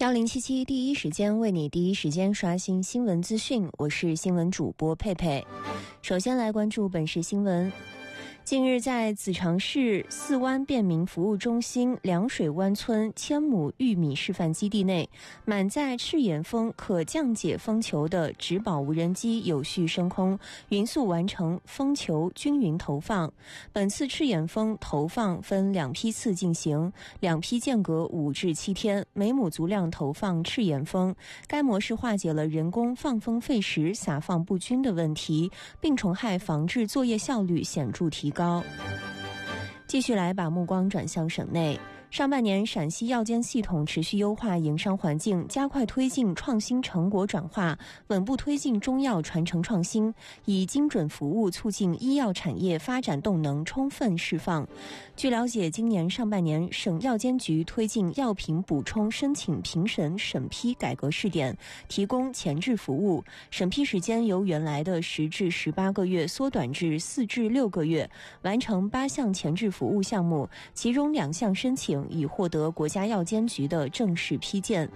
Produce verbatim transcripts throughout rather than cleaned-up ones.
幺零七七第一时间为你第一时间刷新新闻资讯，我是新闻主播佩佩。首先来关注本市新闻。近日，在子长市四湾便民服务中心凉水湾村千亩玉米示范基地内，满载赤眼蜂可降解蜂球的植保无人机有序升空，匀速完成蜂球均匀投放。本次赤眼蜂投放分两批次进行，两批间隔五至七天，每亩足量投放赤眼蜂。该模式化解了人工放蜂费时撒放不均的问题，病虫害防治作业效率显著提高。高。继续来把目光转向省内。上半年，陕西药监系统持续优化营商环境，加快推进创新成果转化，稳步推进中药传承创新，以精准服务促进医药产业发展动能充分释放。据了解，今年上半年，省药监局推进药品补充申请评审审批改革试点，提供前置服务，审批时间由原来的十至十八个月缩短至四至六个月，完成八项前置服务项目，其中两项申请已获得国家药监局的正式批件。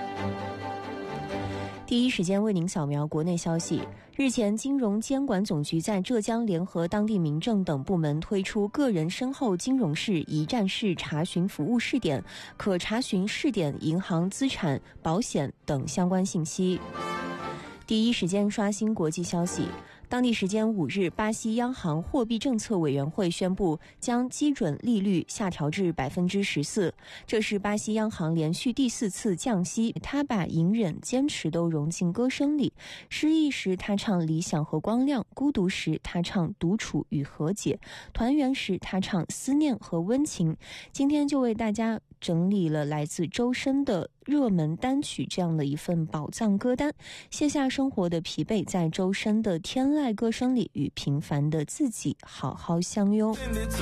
第一时间为您扫描国内消息。日前，金融监管总局在浙江联合当地民政等部门推出个人身后金融式一站式查询服务试点，可查询试点银行资产、保险等相关信息。第一时间刷新国际消息。当地时间五日，巴西央行货币政策委员会宣布将基准利率下调至百分之十四，这是巴西央行连续第四次降息。他把隐忍、坚持都融进歌声里，失意时他唱理想和光亮，孤独时他唱独处与和解，团圆时他唱思念和温情。今天就为大家整理了来自周深的热门单曲这样的一份宝藏歌单，卸下生活的疲惫，在周深的天籁歌声里与平凡的自己好好相拥。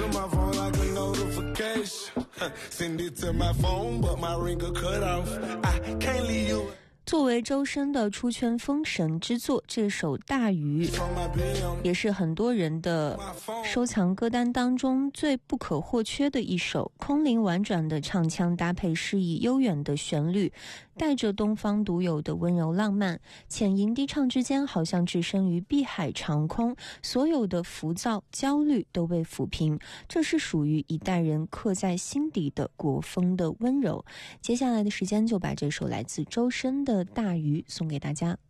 作为周深的出圈封神之作，这首《大鱼》也是很多人的收藏歌单当中最不可或缺的一首。空灵婉转的唱腔搭配诗意悠远的旋律，带着东方独有的温柔浪漫，浅吟低唱之间好像置身于碧海长空，所有的浮躁焦虑都被抚平，这是属于一代人刻在心底的国风的温柔。接下来的时间就把这首来自周深的《大鱼》送给大家。